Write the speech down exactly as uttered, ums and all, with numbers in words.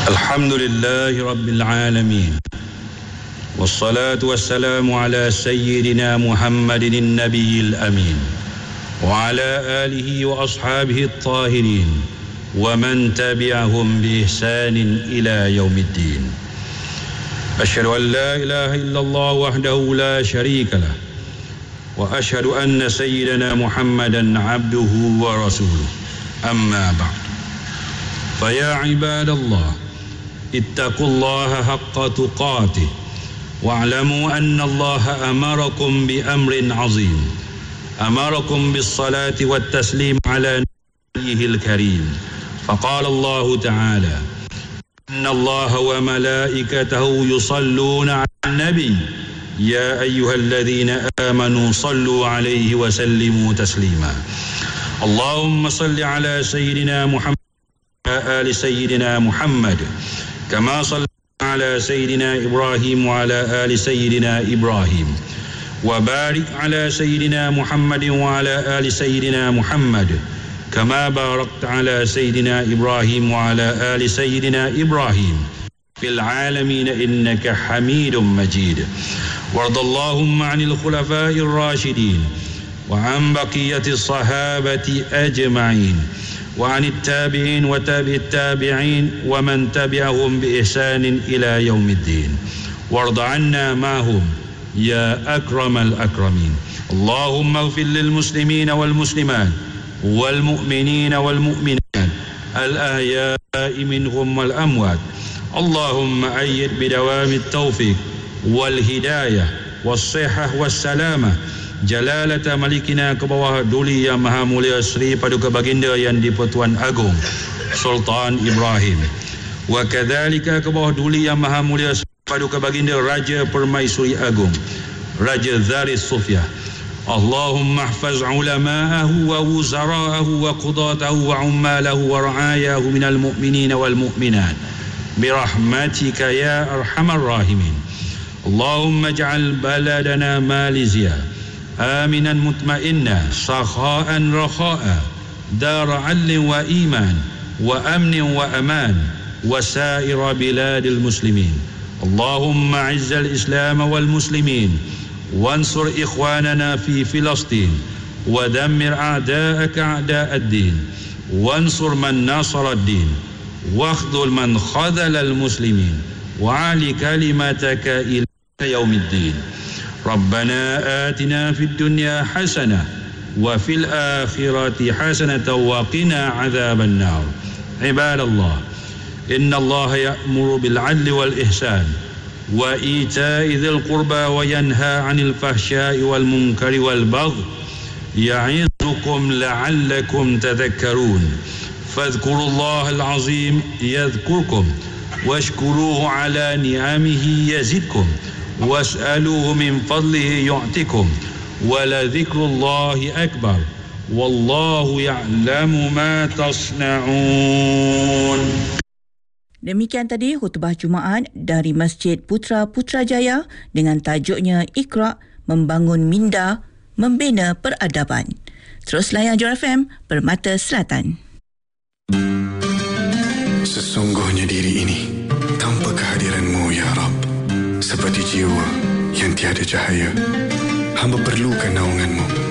الحمد لله رب العالمين، والصلاة والسلام على سيدنا محمد النبي الأمين وعلى آله وأصحابه الطاهرين ومن تبعهم بإحسان إلى يوم الدين. أشهد أن لا إله إلا الله وحده لا شريك له، وأشهد أن سيدنا محمدا عبده ورسوله. أما بعد، فيا عباد الله، اتقوا الله حق تقاته، واعلموا أن الله أمركم بأمر عظيم، أمركم بالصلاة والتسليم على نبيه الكريم، فقال الله تعالى: إن الله وملائكته يصلون على النبي يا أيها الذين آمنوا صلوا عليه وسلموا تسليما. اللهم صل على سيدنا محمد وعلى آل سيدنا محمد كما صليت على سيدنا إبراهيم وعلى آل سيدنا إبراهيم، وبارك على سيدنا محمد وعلى آل سيدنا محمد كما باركت على سيدنا إبراهيم وعلى آل سيدنا إبراهيم في العالمين إنك حميد مجيد. وارض اللهم عن الخلفاء الراشدين وعن بقية الصحابة أجمعين وعن التابعين وتابع التابعين ومن تبعهم بإحسان إلى يوم الدين، وارض عنا معهم يا أكرم الأكرمين. اللهم اغفر للمسلمين والمسلمات والمؤمنين والمؤمنات الأحياء منهم والأموات. اللهم أيد بدوام التوفيق والهداية والصحة والسلامة Jalalata Malikina ke bawah Duli Yang Maha Mulia Sri Paduka Baginda Yang di-Pertuan Agong Sultan Ibrahim, wa kadzalika ke bawah Duli Yang Maha Mulia Sri Paduka Baginda Raja Permaisuri Agong Raja Zaris Sufia. Allahumma ihfaz ulama'ahu wa wuzara'ahu wa qudatahu wa ummalahu wa ra'ayahu minal mu'minina wal mu'minat birahmatika ya arhamar rahimin. Allahumma ij'al baladana Malaysia آمنا مطمئنا سخاء رخاء دار عدل وإيمان وأمن وأمان وسائر بلاد المسلمين. اللهم أعز الإسلام والمسلمين وانصر إخواننا في فلسطين ودمر أعداءك أعداء الدين وانصر من ناصر الدين واخذل من خذل المسلمين وعلي كلمتك إلى يوم الدين. ربنا آتنا في الدنيا حسنة وفي الآخرة حسنة وقنا عذاب النار. عباد الله، إن الله يأمر بالعدل والإحسان وإيتاء ذي القربى وينهى عن الفحشاء والمنكر والبغي يعظكم لعلكم تذكرون. فاذكروا الله العظيم يذكركم واشكروه على نعمه يزدكم واسألوه من فضله يعطكم ولذكر الله أكبر والله يعلم ما تصنعون. Demikian tadi khutbah Jumaat dari Masjid Putra Putrajaya dengan tajuknya Iqra, Membangun Minda, Membina Peradaban. Terus layan Johor F M, Permata Selatan. Sesungguhnya diri ini tanpa kehadiran-Mu ya Rabb, seperti jiwa yang tiada cahaya, hamba perlukan naungan-Mu.